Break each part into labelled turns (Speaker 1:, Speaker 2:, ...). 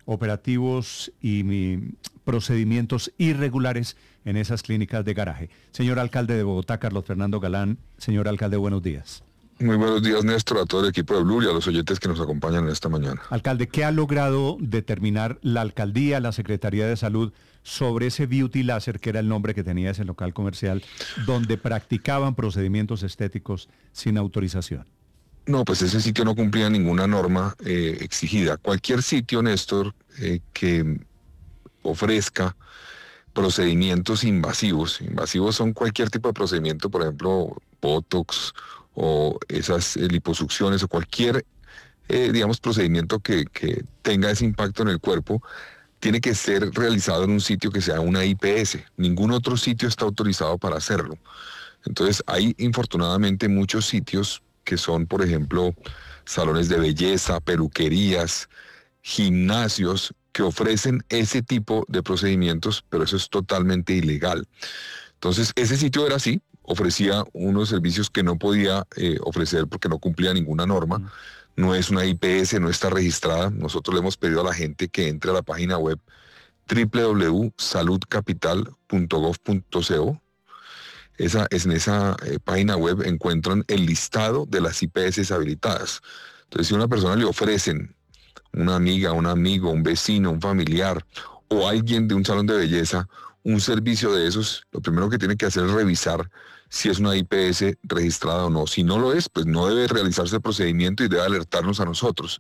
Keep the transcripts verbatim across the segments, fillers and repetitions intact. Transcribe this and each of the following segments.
Speaker 1: operativos y mi, procedimientos irregulares en esas clínicas de garaje. Señor alcalde de Bogotá, Carlos Fernando Galán. Señor alcalde, buenos días.
Speaker 2: Muy buenos días, Néstor, a todo el equipo de Blue y a los oyentes que nos acompañan esta mañana.
Speaker 1: Alcalde, ¿qué ha logrado determinar la alcaldía, la Secretaría de Salud, sobre ese Beauty Láser, que era el nombre que tenía ese local comercial, donde practicaban procedimientos estéticos sin autorización?
Speaker 2: No, pues ese sitio no cumplía ninguna norma eh, exigida. Cualquier sitio, Néstor, eh, que ofrezca procedimientos invasivos, invasivos son cualquier tipo de procedimiento, por ejemplo, Botox o esas eh, liposucciones o cualquier, eh, digamos, procedimiento que, que tenga ese impacto en el cuerpo, tiene que ser realizado en un sitio que sea una I P S. Ningún otro sitio está autorizado para hacerlo. Entonces, hay infortunadamente muchos sitios que son, por ejemplo, salones de belleza, peluquerías, gimnasios, que ofrecen ese tipo de procedimientos, pero eso es totalmente ilegal. Entonces, ese sitio era así, ofrecía unos servicios que no podía eh, ofrecer porque no cumplía ninguna norma. Mm. No es una I P S, no está registrada. Nosotros le hemos pedido a la gente que entre a la página web doble u doble u doble u punto salud capital punto gov punto co. Esa, en esa eh, página web encuentran el listado de las I P S habilitadas. Entonces, si a una persona le ofrecen, una amiga, un amigo, un vecino, un familiar o alguien de un salón de belleza, un servicio de esos, lo primero que tiene que hacer es revisar si es una I P S registrada o no. Si no lo es, pues no debe realizarse el procedimiento y debe alertarnos a nosotros.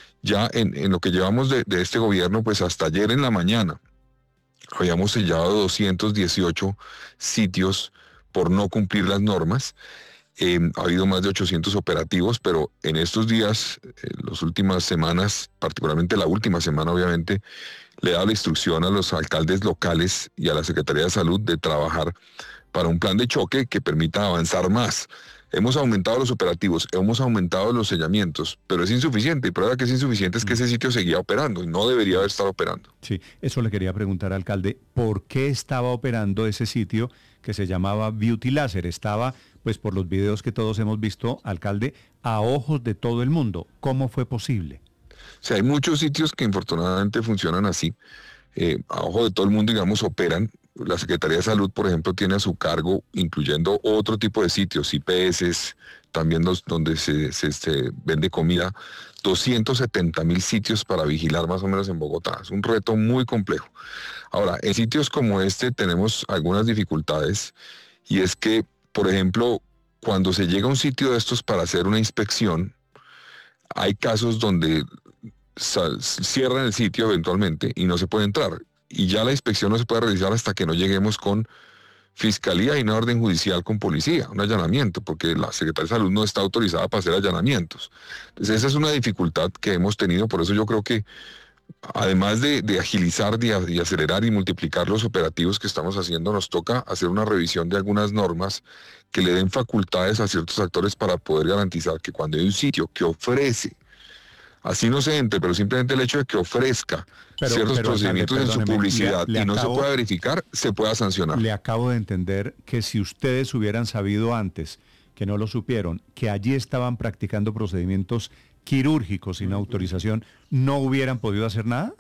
Speaker 2: Ya en, en lo que llevamos de, de este gobierno, pues hasta ayer en la mañana habíamos sellado doscientos dieciocho sitios por no cumplir las normas. Eh, ha habido más de ochocientos operativos, pero en estos días, eh, las últimas semanas, particularmente la última semana obviamente, le he dado la instrucción a los alcaldes locales y a la Secretaría de Salud de trabajar para un plan de choque que permita avanzar más. Hemos aumentado los operativos, hemos aumentado los sellamientos, pero es insuficiente. Y prueba que es insuficiente es que ese sitio seguía operando y no debería haber estado operando.
Speaker 1: Sí, eso le quería preguntar, alcalde, ¿por qué estaba operando ese sitio que se llamaba Beauty Láser? Estaba, pues por los videos que todos hemos visto, alcalde, a ojos de todo el mundo. ¿Cómo fue posible?
Speaker 2: O sea, hay muchos sitios que infortunadamente funcionan así. Eh, a ojo de todo el mundo, digamos, operan. La Secretaría de Salud, por ejemplo, tiene a su cargo, incluyendo otro tipo de sitios, I P S, también los, donde se, se, se vende comida, doscientos setenta mil sitios para vigilar más o menos en Bogotá. Es un reto muy complejo. Ahora, en sitios como este tenemos algunas dificultades, y es que, por ejemplo, cuando se llega a un sitio de estos para hacer una inspección, hay casos donde sal, cierran el sitio eventualmente y no se puede entrar. Y ya la inspección no se puede realizar hasta que no lleguemos con fiscalía y una orden judicial con policía, un allanamiento, porque la Secretaría de Salud no está autorizada para hacer allanamientos. Entonces esa es una dificultad que hemos tenido, por eso yo creo que además de, de agilizar de, y acelerar y multiplicar los operativos que estamos haciendo, nos toca hacer una revisión de algunas normas que le den facultades a ciertos actores para poder garantizar que cuando hay un sitio que ofrece, así no se entre, pero simplemente el hecho de que ofrezca pero, ciertos pero, procedimientos en su publicidad le, le y no acabo, se pueda verificar, se pueda sancionar.
Speaker 1: Le acabo de entender que si ustedes hubieran sabido antes, que no lo supieron, que allí estaban practicando procedimientos quirúrgicos sin autorización, ¿no hubieran podido hacer nada?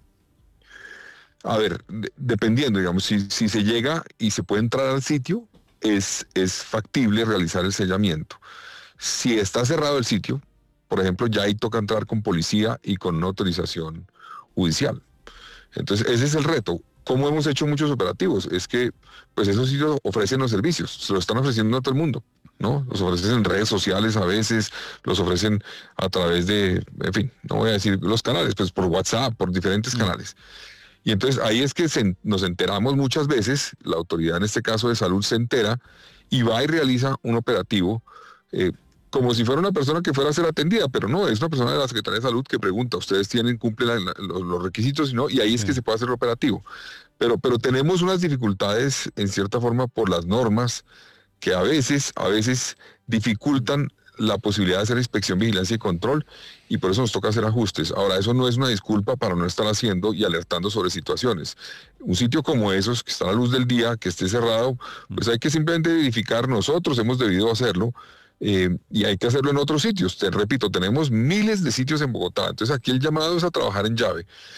Speaker 2: A ver, de, dependiendo, digamos, si, si se llega y se puede entrar al sitio, es, es factible realizar el sellamiento. Si está cerrado el sitio, por ejemplo, ya ahí toca entrar con policía y con una autorización judicial. Entonces, ese es el reto. ¿Cómo hemos hecho muchos operativos? Es que, pues esos sitios ofrecen los servicios, se los están ofreciendo a todo el mundo, ¿no? Los ofrecen en redes sociales a veces, los ofrecen a través de, en fin, no voy a decir los canales, pues por WhatsApp, por diferentes mm. canales. Y entonces ahí es que se, nos enteramos muchas veces, la autoridad en este caso de salud se entera y va y realiza un operativo eh, como si fuera una persona que fuera a ser atendida, pero no, es una persona de la Secretaría de Salud que pregunta, ¿ustedes tienen, cumplen la, la, los, los requisitos? Y, no, y ahí es sí. que se puede hacer el operativo. Pero, pero tenemos unas dificultades, en cierta forma, por las normas, que a veces, a veces dificultan la posibilidad de hacer inspección, vigilancia y control, y por eso nos toca hacer ajustes. Ahora, eso no es una disculpa para no estar haciendo y alertando sobre situaciones. Un sitio como esos, que está a la luz del día, que esté cerrado, pues hay que simplemente verificar, nosotros hemos debido hacerlo, Eh, y hay que hacerlo en otros sitios. Te repito, tenemos miles de sitios en Bogotá, entonces aquí el llamado es a trabajar en llave.